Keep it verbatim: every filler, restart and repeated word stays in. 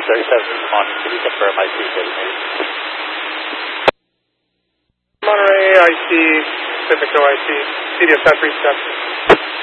thirty-seven, on, can you confirm I C designated? Monterey, I C, Pacifico, I C, C D S F reception.